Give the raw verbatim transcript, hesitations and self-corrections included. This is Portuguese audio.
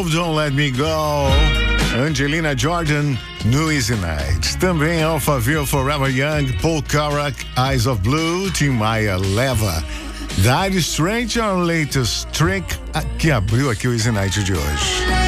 Move, Don't Let Me Go. Angelina Jordan, No Easy Night. Também Alphaville, Forever Young, Paul Carrack, Eyes of Blue, Tim Maia, Leva. Dire Straits, our latest trick, que abriu aqui o Easy Night de hoje.